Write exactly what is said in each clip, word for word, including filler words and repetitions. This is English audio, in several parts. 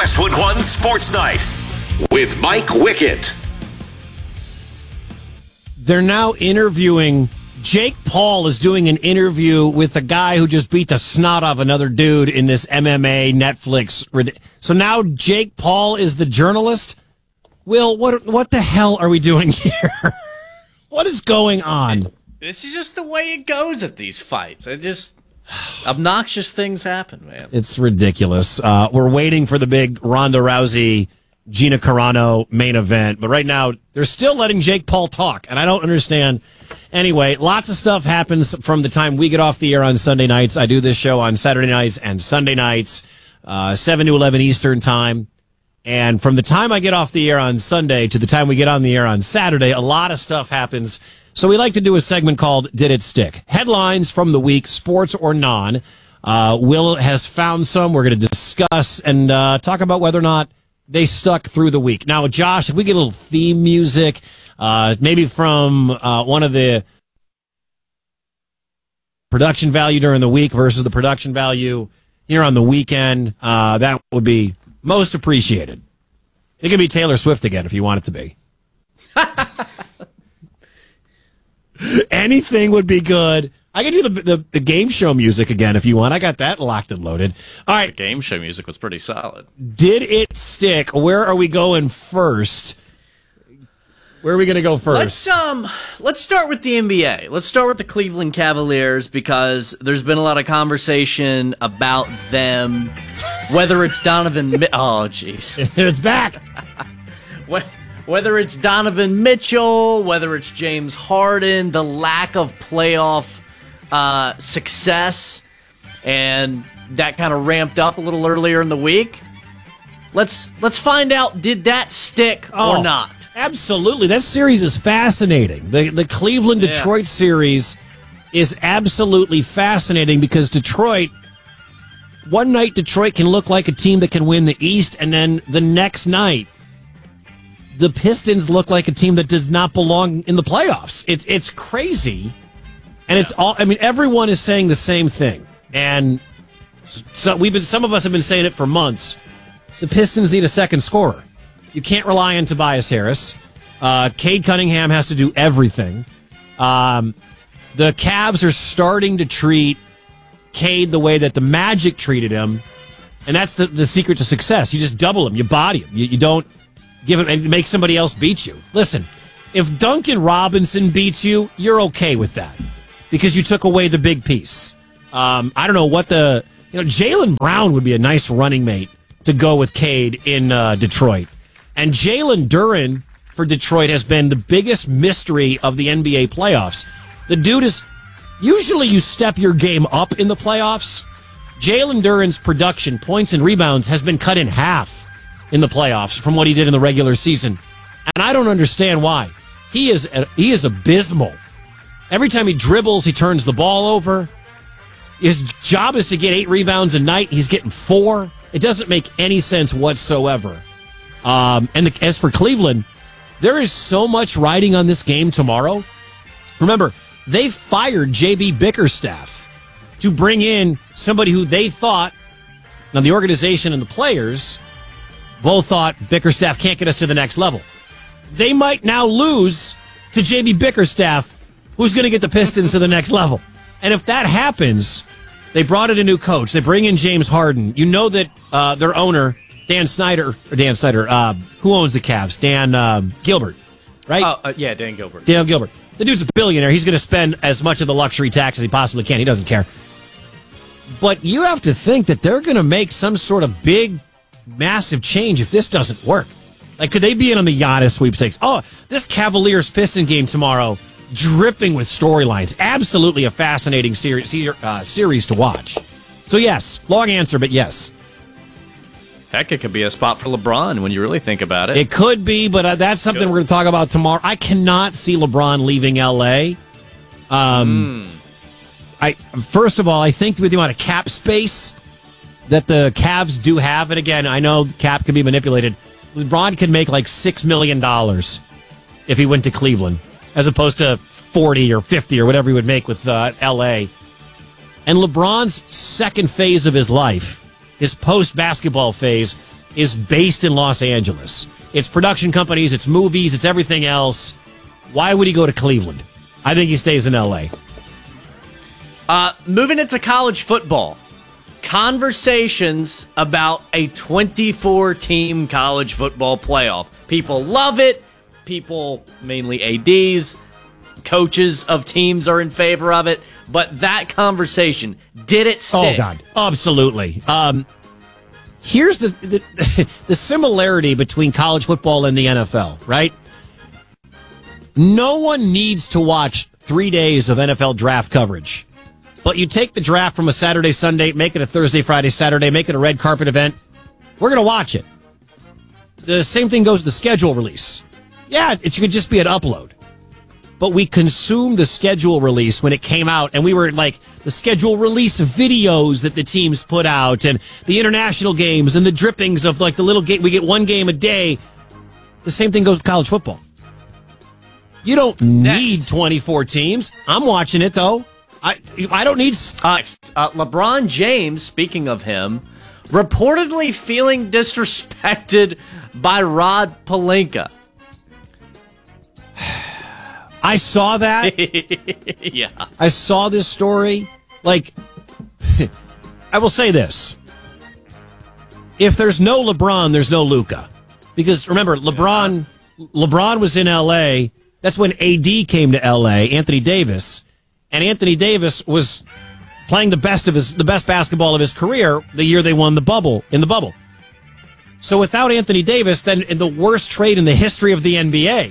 Westwood One Sports Night with Mike Wickett. They're now interviewing. Jake Paul is doing an interview with a guy who just beat the snot off another dude in this M M A Netflix. So now Jake Paul is the journalist? Will, what what the hell are we doing here? What is going on? This is just the way it goes at these fights. It just obnoxious things happen, man. It's ridiculous. Uh, we're waiting for the big Ronda Rousey, Gina Carano main event, but right now they're still letting Jake Paul talk, and I don't understand. Anyway, lots of stuff happens from the time we get off the air on Sunday nights. I do this show on Saturday nights and Sunday nights, uh, seven to eleven Eastern time. And from the time I get off the air on Sunday to the time we get on the air on Saturday, a lot of stuff happens. So we like to do a segment called Did It Stick? Headlines from the week, sports or non. Uh, Will has found some. We're going to discuss and uh, talk about whether or not they stuck through the week. Now, Josh, if we get a little theme music, uh, maybe from uh, one of the production value during the week versus the production value here on the weekend, uh, that would be most appreciated. It could be Taylor Swift again if you want it to be. Anything would be good. I can do the, the the game show music again if you want. I got that locked and loaded. All right. The game show music was pretty solid. Did it stick? Where are we going first? Where are we going to go first? Let's um let's start with the N B A. Let's start with the Cleveland Cavaliers because there's been a lot of conversation about them, whether it's Donovan. Mi- oh, jeez, it's back. Whether it's Donovan Mitchell, whether it's James Harden, the lack of playoff uh, success, and that kind of ramped up a little earlier in the week. Let's let's find out, did that stick oh, or not? Absolutely. That series is fascinating. The the Cleveland-Detroit yeah. series is absolutely fascinating because Detroit, one night Detroit can look like a team that can win the East, and then the next night, the Pistons look like a team that does not belong in the playoffs. It's it's crazy, and yeah. it's all. I mean, everyone is saying the same thing, and so we've been. Some of us have been saying it for months. The Pistons need a second scorer. You can't rely on Tobias Harris. Uh, Cade Cunningham has to do everything. Um, the Cavs are starting to treat Cade the way that the Magic treated him, and that's the the secret to success. You just double him. You body him. You, you don't. Give him and make somebody else beat you. Listen, if Duncan Robinson beats you, you're okay with that because you took away the big piece. Um, I don't know what the you know. Jaylen Brown would be a nice running mate to go with Cade in uh, Detroit, and Jalen Duren for Detroit has been the biggest mystery of the N B A playoffs. The dude is usually you step your game up in the playoffs. Jalen Duren's production, points and rebounds has been cut in half in the playoffs from what he did in the regular season. And I don't understand why. He is he is abysmal. Every time he dribbles, he turns the ball over. His job is to get eight rebounds a night. He's getting four. It doesn't make any sense whatsoever. Um, and the, as for Cleveland, there is so much riding on this game tomorrow. Remember, they fired J B Bickerstaff to bring in somebody who they thought, now the organization and the players both thought Bickerstaff can't get us to the next level. They might now lose to J B Bickerstaff, who's going to get the Pistons to the next level. And if that happens, they brought in a new coach. They bring in James Harden. You know that uh, their owner, Dan Snyder, or Dan Snyder, uh, who owns the Cavs? Dan um, Gilbert, right? Oh, uh, yeah, Dan Gilbert. Dan Gilbert. The dude's a billionaire. He's going to spend as much of the luxury tax as he possibly can. He doesn't care. But you have to think that they're going to make some sort of big massive change if this doesn't work. Like, could they be in on the Giannis sweepstakes? Oh, this Cavaliers Piston game tomorrow, dripping with storylines. Absolutely a fascinating series uh, series to watch. So yes, long answer, but yes. Heck, it could be a spot for LeBron when you really think about it. It could be, but uh, that's something Good. we're going to talk about tomorrow. I cannot see LeBron leaving L A. Um, mm. I first of all, I think with the amount of cap space that the Cavs do have, and again, I know cap can be manipulated, LeBron could make like six million dollars if he went to Cleveland, as opposed to forty or fifty or whatever he would make with uh, L A. And LeBron's second phase of his life, his post-basketball phase, is based in Los Angeles. It's production companies, it's movies, it's everything else. Why would he go to Cleveland? I think he stays in L A. Uh, moving into college football. Conversations about a twenty-four team college football playoff. People love it. People, mainly A Ds, coaches of teams are in favor of it. But that conversation, did it stick? Oh, God. Absolutely. Um, here's the, the the similarity between college football and the N F L, right? No one needs to watch three days of N F L draft coverage. But you take the draft from a Saturday, Sunday, make it a Thursday, Friday, Saturday, make it a red carpet event. We're going to watch it. The same thing goes to the schedule release. Yeah, it could just be an upload. But we consumed the schedule release when it came out, and we were like the schedule release videos that the teams put out, and the international games, and the drippings of like the little game. We get one game a day. The same thing goes with college football. You don't need Next. twenty-four teams. I'm watching it, though. I I don't need... Uh, uh, LeBron James, speaking of him, reportedly feeling disrespected by Rod Pelinka. I saw that. Yeah. I saw this story. Like, I will say this. If there's no LeBron, there's no Luka. Because remember, LeBron LeBron was in L A. That's when A D came to L A, Anthony Davis. And Anthony Davis was playing the best of his the best basketball of his career the year they won the bubble in the bubble. So without Anthony Davis, then in the worst trade in the history of the N B A,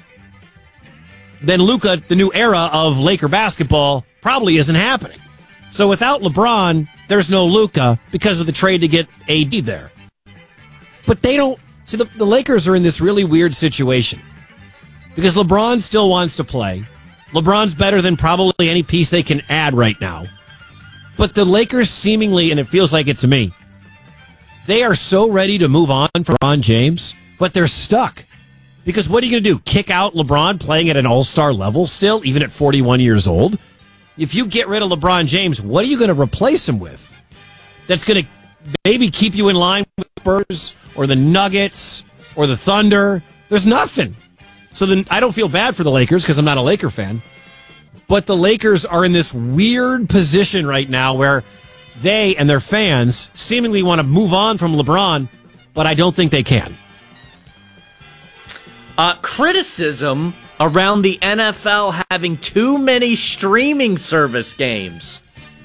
then Luka, the new era of Laker basketball, probably isn't happening. So without LeBron, there's no Luka because of the trade to get A D there. But they don't. See, the, the Lakers are in this really weird situation because LeBron still wants to play. LeBron's better than probably any piece they can add right now. But the Lakers seemingly, and it feels like it to me, they are so ready to move on from LeBron James, but they're stuck. Because what are you going to do? Kick out LeBron playing at an all-star level still, even at forty-one years old? If you get rid of LeBron James, what are you going to replace him with? That's going to maybe keep you in line with the Spurs or the Nuggets or the Thunder. There's nothing. So then I don't feel bad for the Lakers because I'm not a Laker fan. But the Lakers are in this weird position right now where they and their fans seemingly want to move on from LeBron, but I don't think they can. Uh, criticism around the N F L having too many streaming service games.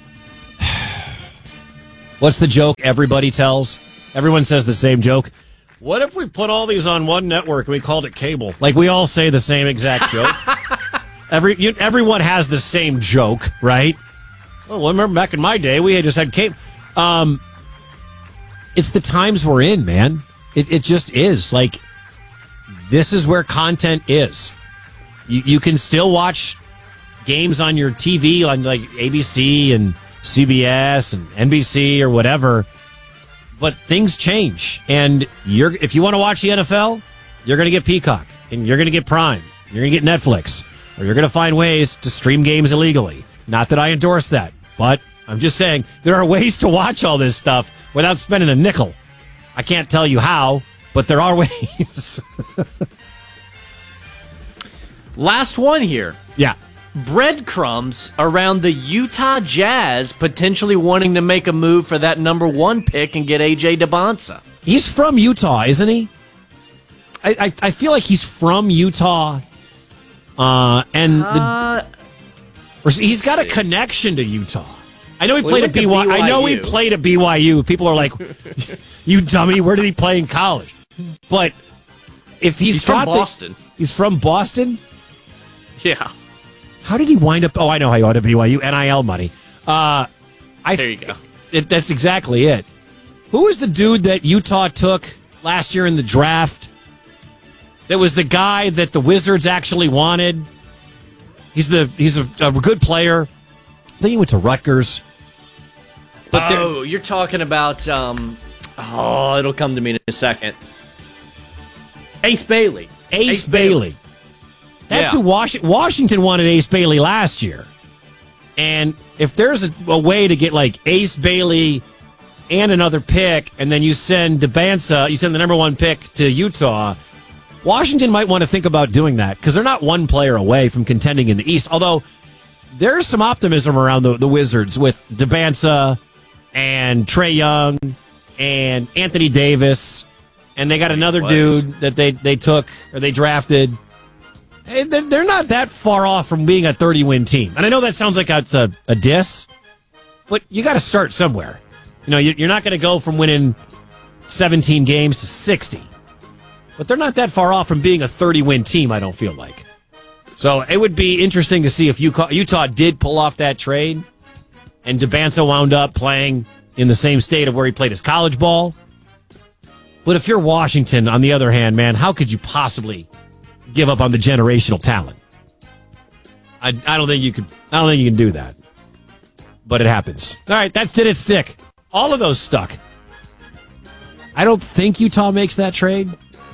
What's the joke everybody tells? Everyone says the same joke. What if we put all these on one network and we called it cable? Like, we all say the same exact joke. Every you, Everyone has the same joke, right? Oh, well, I remember back in my day, we had just had cable. Um, it's the times we're in, man. It, it just is. Like, this is where content is. You, you can still watch games on your T V on, like, A B C and C B S and N B C or whatever. But things change, and you're if you want to watch the N F L, you're going to get Peacock, and you're going to get Prime, you're going to get Netflix, or you're going to find ways to stream games illegally. Not that I endorse that, but I'm just saying there are ways to watch all this stuff without spending a nickel. I can't tell you how, but there are ways. Last one here. Yeah. Breadcrumbs around the Utah Jazz potentially wanting to make a move for that number one pick and get A J Debonsa. He's from Utah, isn't he? I I, I feel like he's from Utah, uh, and the, Uh, or he's got a connection to Utah. I know he Well, played he at went to B Y U. I know he B Y U. played at B Y U. People are like, "You dummy! Where did he play in college?" But if he's, He's from got the- Boston. he's from Boston. yeah. How did he wind up? Oh, I know how he wound up at B Y U. N I L money. Uh, I There you go. It, that's exactly it. Who was the dude that Utah took last year in the draft? That was the guy that the Wizards actually wanted. He's the he's a, a good player. I think he went to Rutgers. But there- Oh, you're talking about, um, oh, it'll come to me in a second. Ace Bailey. Ace, Ace Bailey. Bailey. That's Yeah. who Was- Washington wanted Ace Bailey last year. And if there's a, a way to get like Ace Bailey and another pick, and then you send DeBansa, you send the number one pick to Utah, Washington might want to think about doing that because they're not one player away from contending in the East. Although there's some optimism around the, the Wizards with DeBansa and Trae Young and Anthony Davis, and they got another dude that they, they took or they drafted. Hey, they're, they're not that far off from being a thirty-win team. And I know that sounds like it's a, a diss, but you got to start somewhere. You know, you're not going to go from winning seventeen games to sixty. But they're not that far off from being a thirty-win team, I don't feel like. So it would be interesting to see if Utah did pull off that trade and DeBansa wound up playing in the same state of where he played his college ball. But if you're Washington, on the other hand, man, how could you possibly give up on the generational talent? I, I don't think you could. I don't think you can do that. But it happens. All right, that's Did It Stick? All of those stuck. I don't think Utah makes that trade.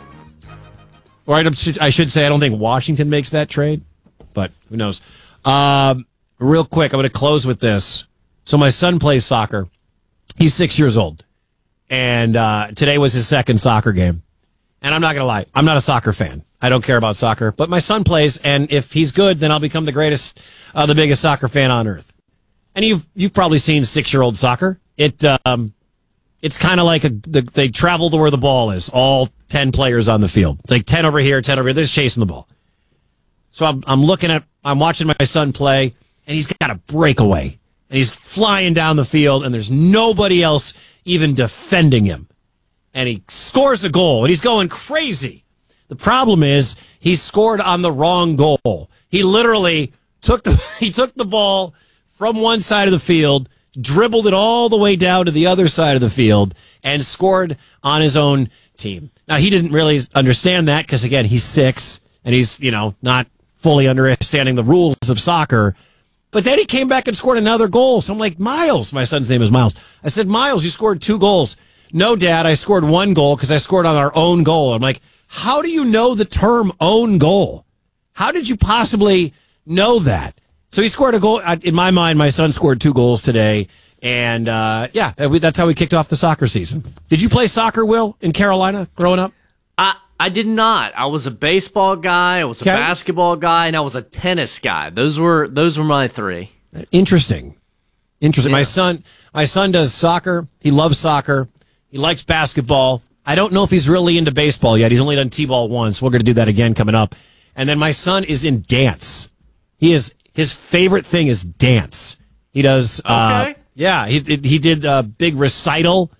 Or I should say, I don't think Washington makes that trade, but who knows? Um, real quick, I'm going to close with this. So my son plays soccer. He's six years old, and uh, today was his second soccer game. And I'm not going to lie, I'm not a soccer fan. I don't care about soccer, but my son plays, and if he's good, then I'll become the greatest, uh, the biggest soccer fan on earth. And you've you've probably seen six-year-old soccer. It um, it's kind of like a, the, they travel to where the ball is. All ten players on the field. It's like ten over here, ten over here. They're just chasing the ball. So I'm, I'm looking at, I'm watching my son play, and he's got a breakaway. And he's flying down the field, and there's nobody else even defending him. And he scores a goal, and he's going crazy. The problem is he scored on the wrong goal. He literally took the he took the ball from one side of the field, dribbled it all the way down to the other side of the field, and scored on his own team. Now, he didn't really understand that because, again, he's six, and he's, you know, not fully understanding the rules of soccer. But then he came back and scored another goal. So I'm like, Miles, my son's name is Miles. I said, Miles, you scored two goals. No, Dad, I scored one goal because I scored on our own goal. I'm like, how do you know the term own goal? How did you possibly know that? So he scored a goal. In my mind, my son scored two goals today. And, uh, yeah, that's how we kicked off the soccer season. Did you play soccer, Will, in Carolina growing up? I, I did not. I was a baseball guy, I was a Okay. basketball guy, and I was a tennis guy. Those were those were my three. Interesting. Interesting. Yeah. My son, my son does soccer. He loves soccer. He likes basketball. I don't know if he's really into baseball yet. He's only done T-ball once. We're going to do that again coming up. And then my son is in dance. He is, his favorite thing is dance. He does, uh, Okay. yeah, he, he did a big recital